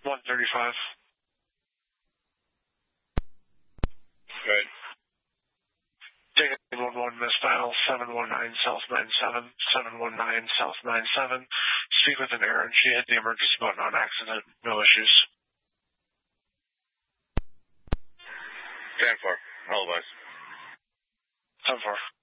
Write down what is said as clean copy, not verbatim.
135. Good. Ticket 11 missed dial 719 South 97, 719 South 97. Speak with an Aaron. She hit the emergency button on accident. No issues. 10-4. All of us. 10-4.